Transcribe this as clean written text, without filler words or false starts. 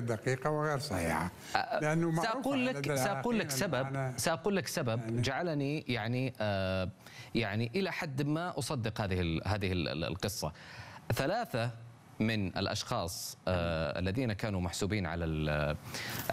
دقيقة وغير صحيحة، لأنه سأقول لك سبب جعلني يعني إلى حد ما أصدق هذه القصة. 3 من الأشخاص الذين كانوا محسوبين على